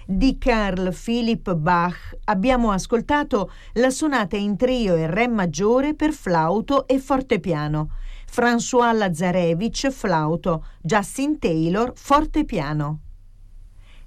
Di Carl Philipp Bach abbiamo ascoltato la sonata in trio e re maggiore per flauto e fortepiano, François Lazarevich flauto, Justin Taylor fortepiano.